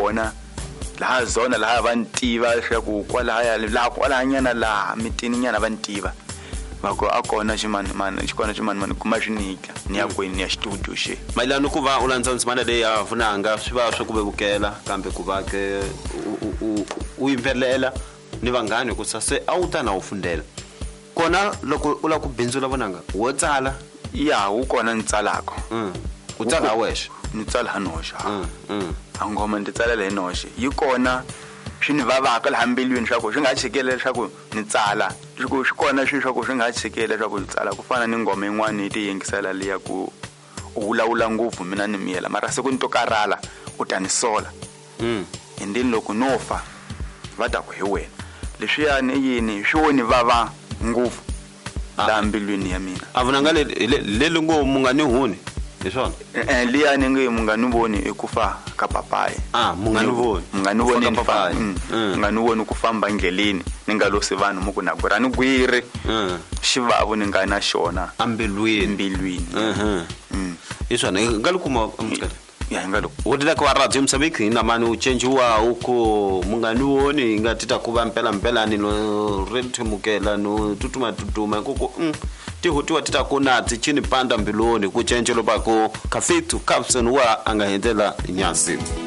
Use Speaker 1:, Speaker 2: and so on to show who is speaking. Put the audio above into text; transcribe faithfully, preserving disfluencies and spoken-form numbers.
Speaker 1: kona la zona la vantiva leswaku kwalaya la kwalanyana la mitini nyana vantiva vako akona ximani mani xikona ximani mani kuma xinika ni ya kwini ya studio xe
Speaker 2: mayilano ku va u landza ndzimana leyi ya vunanga swi va swi ku vevukela kambe ku va ke u yimbelela ni vanghani ku sase a wu ta na u fundela kona loko u la ku bindzula vunanga wo tsala
Speaker 1: ya u kona ntsalako
Speaker 2: mm u tsala wexe
Speaker 1: ni tsala hanoxa
Speaker 2: mm mm
Speaker 1: angoma ndi tsala le noxe yi kona swini vavaka la hambilweni swa ku swi nga chikele swa ku ni tsala swi swi kona swi swa ku swi nga chikele swa ku tsala ku fana ni ngoma yin'wana yi tiyingisela liya ku ulawula ngopfu mina ni miyela mara se ku ni to karala u ta ni sola
Speaker 2: mm
Speaker 1: endeni loko no fa va ta ku hi wena leswiyani yini swi woni vava ngopfu la hambilweni ya mina
Speaker 2: avunanga le le ngo mungani huni leswona
Speaker 1: eh liya ni ngi mungani voni ekufa ka papaye
Speaker 2: ah mungani voni
Speaker 1: mungani voni ni fa mungani voni ku famba endleleni ni nga losi vanhu muku na gurani gwiri
Speaker 2: mm
Speaker 1: xivavo ni nga na xona
Speaker 2: ambilweni
Speaker 1: mbilwini
Speaker 2: mhm mm iswana ngalikuma umskala
Speaker 1: ya ngalo
Speaker 2: wodila kwa radio Msambiki na mani uchenjiwa huko mungani woni ngatita kuva mpela mpela ni lo renthemukela no tutuma tutuma koko mm ti hotiwa tita kona tichini panda mbiloni ku chenjelo bako kafitu capson wa anga hendela nyasi